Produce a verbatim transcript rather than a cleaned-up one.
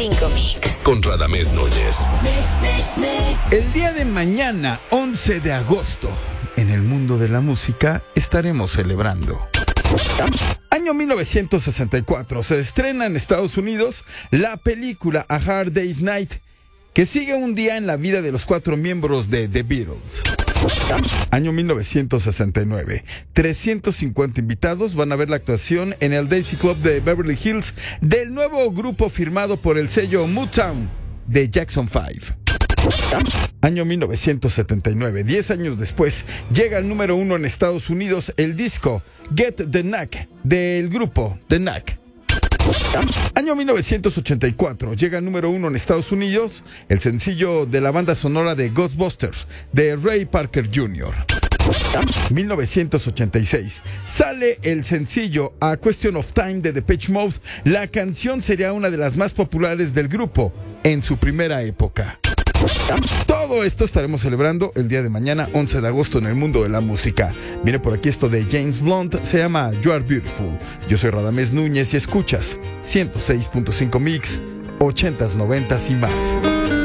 cinco Mix. Con Radamés Núñez. El día de mañana, once de agosto, en el mundo de la música estaremos celebrando. Año mil novecientos sesenta y cuatro, se estrena en Estados Unidos la película A Hard Day's Night, que sigue un día en la vida de los cuatro miembros de The Beatles. Año mil novecientos sesenta y nueve, trescientos cincuenta invitados van a ver la actuación en el Daisy Club de Beverly Hills del nuevo grupo firmado por el sello Motown de Jackson five. Año mil novecientos setenta y nueve, diez años después, llega al número uno en Estados Unidos el disco Get the Knack del grupo The Knack. Año mil novecientos ochenta y cuatro, llega al número uno en Estados Unidos el sencillo de la banda sonora de Ghostbusters de Ray Parker junior mil novecientos ochenta y seis, sale el sencillo A Question of Time de Depeche Mode. La canción sería una de las más populares del grupo en su primera época. Todo esto estaremos celebrando el día de mañana, once de agosto, en el mundo de la música. Viene por aquí esto de James Blunt, se llama You Are Beautiful. Yo soy Radamés Núñez y escuchas ciento seis punto cinco Mix, ochentas, noventas y más.